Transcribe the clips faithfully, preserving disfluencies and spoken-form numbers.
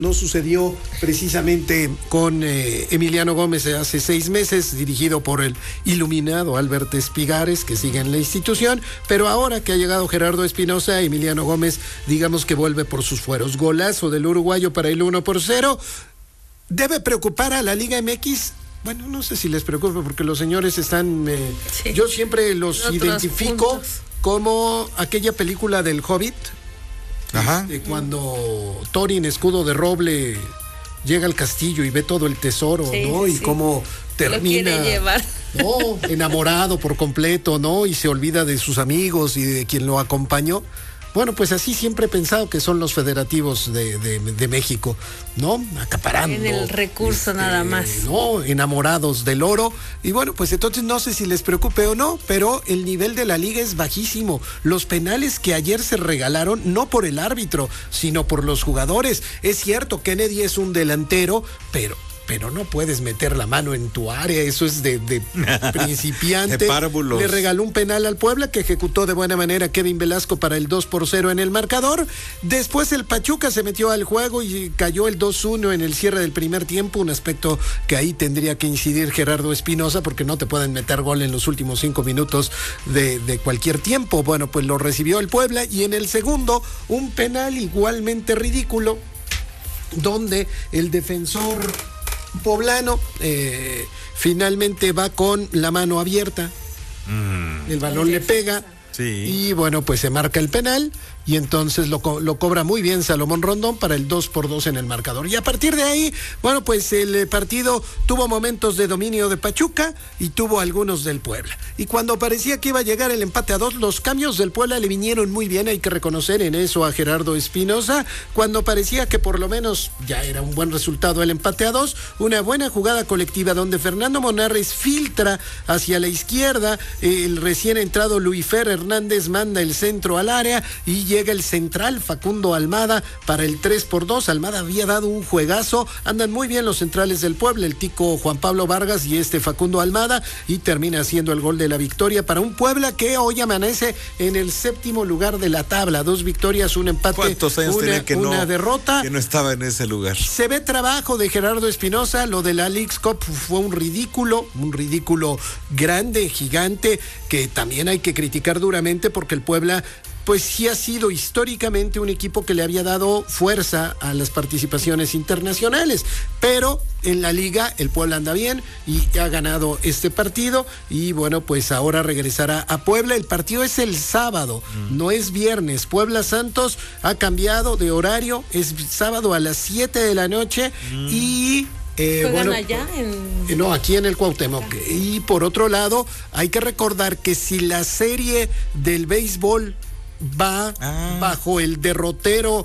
No sucedió precisamente con eh, Emiliano Gómez hace seis meses, dirigido por el iluminado Albert Espigares, que sigue en la institución, pero ahora que ha llegado Gerardo Espinoza, Emiliano Gómez, digamos que vuelve por sus fueros. Golazo del uruguayo para el uno por cero. ¿Debe preocupar a la Liga M X? Bueno, no sé si les preocupa porque los señores están... Eh, sí. Yo siempre los Otros identifico puntos. Como aquella película del Hobbit. Ajá. De cuando Thorin, escudo de roble, llega al castillo y ve todo el tesoro, sí, ¿no? Y sí. Cómo termina, lo quiere llevar. ¿no? Enamorado por completo, ¿no? Y se olvida de sus amigos y de quien lo acompañó. Bueno, pues así siempre he pensado que son los federativos de, de, de México, ¿no? Acaparando. En el recurso este, nada más. ¿no? Enamorados del oro. Y bueno, pues entonces no sé si les preocupe o no, pero el nivel de la liga es bajísimo. Los penales que ayer se regalaron, no por el árbitro, sino por los jugadores. Es cierto, Kennedy es un delantero, pero... pero no puedes meter la mano en tu área, eso es de, de principiante. De párvulos. Le regaló un penal al Puebla que ejecutó de buena manera Kevin Velasco para el dos por cero en el marcador. Después el Pachuca se metió al juego y cayó el dos uno en el cierre del primer tiempo, un aspecto que ahí tendría que incidir Gerardo Espinoza porque no te pueden meter gol en los últimos cinco minutos de, de cualquier tiempo. Bueno, pues lo recibió el Puebla y en el segundo un penal igualmente ridículo donde el defensor poblano eh, finalmente va con la mano abierta, mm. el balón le pega, sí. Y bueno, pues se marca el penal y entonces lo, lo cobra muy bien Salomón Rondón para el dos por dos en el marcador. Y a partir de ahí, bueno, pues el partido tuvo momentos de dominio de Pachuca y tuvo algunos del Puebla. Y cuando parecía que iba a llegar el empate a dos, los cambios del Puebla le vinieron muy bien, hay que reconocer en eso a Gerardo Espinoza. Cuando parecía que por lo menos ya era un buen resultado el empate a dos, una buena jugada colectiva donde Fernando Monarres filtra hacia la izquierda, el recién entrado Luifer Hernández manda el centro al área y llega el central Facundo Almada para el tres por dos. Almada había dado un juegazo, andan muy bien los centrales del Puebla, el tico Juan Pablo Vargas y este Facundo Almada, y termina haciendo el gol de la victoria para un Puebla que hoy amanece en el séptimo lugar de la tabla, dos victorias, un empate, ¿cuántos años una, tenía que una no, derrota, que no estaba en ese lugar? Se ve trabajo de Gerardo Espinoza, lo de la Leagues Cup fue un ridículo, un ridículo grande, gigante, que también hay que criticar duramente porque el Puebla pues sí ha sido históricamente un equipo que le había dado fuerza a las participaciones internacionales, pero en la liga el Puebla anda bien y ha ganado este partido y bueno, pues ahora regresará a Puebla. El partido es el sábado, mm. no es viernes. Puebla Santos ha cambiado de horario, es sábado a las siete de la noche mm. y... Eh, bueno, allá en... No, aquí en el Cuauhtémoc. Y por otro lado, hay que recordar que si la serie del béisbol va ah. bajo el derrotero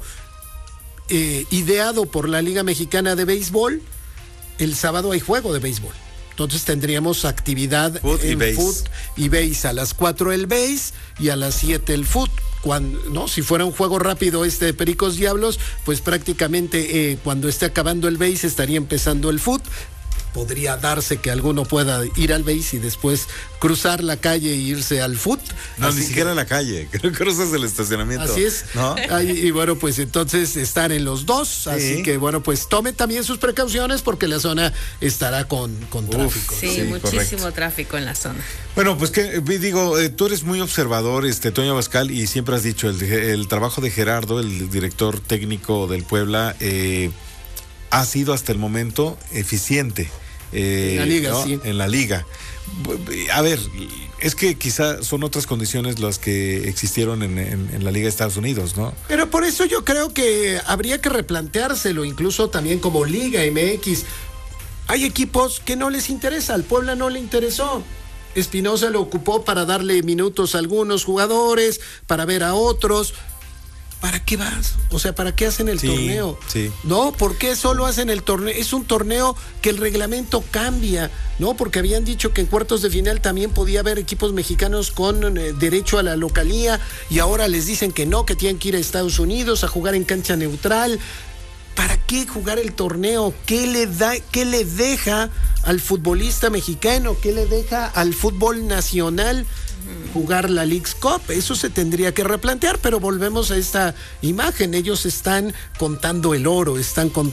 eh, ideado por la Liga Mexicana de Béisbol, el sábado hay juego de béisbol. Entonces tendríamos actividad foot en y foot y base. A las cuatro el base y a las siete el foot. Cuando, no, si fuera un juego rápido este de Pericos Diablos, pues prácticamente eh, cuando esté acabando el base estaría empezando el foot. Podría darse que alguno pueda ir al base y después cruzar la calle e irse al foot. No, así ni siquiera que, la calle, cruzas el estacionamiento. Así es, ¿no? Ahí, y bueno, pues entonces están en los dos, sí. Así que bueno, pues tome también sus precauciones porque la zona estará con, con Uf, tráfico. Sí, sí, muchísimo correcto. Tráfico en la zona. Bueno, pues que digo, eh, tú eres muy observador, este Toño Abascal, y siempre has dicho, el, el trabajo de Gerardo, el director técnico del Puebla, eh, ha sido hasta el momento eficiente. Eh, en la liga, ¿no? sí. En la liga. A ver, es que quizá son otras condiciones las que existieron en, en, en la Liga de Estados Unidos, ¿no? Pero por eso yo creo que habría que replanteárselo, incluso también como Liga M X. Hay equipos que no les interesa, al Puebla no le interesó. Espinoza lo ocupó para darle minutos a algunos jugadores, para ver a otros. ¿Para qué vas? O sea, ¿para qué hacen el sí, torneo? Sí. ¿No? ¿Por qué solo hacen el torneo? Es un torneo que el reglamento cambia, ¿no? Porque habían dicho que en cuartos de final también podía haber equipos mexicanos con eh, derecho a la localía y ahora les dicen que no, que tienen que ir a Estados Unidos a jugar en cancha neutral. ¿Para qué jugar el torneo? ¿Qué le da, qué le deja al futbolista mexicano? ¿Qué le deja al fútbol nacional? Jugar la Leagues Cup, eso se tendría que replantear, pero volvemos a esta imagen, ellos están contando el oro, están contando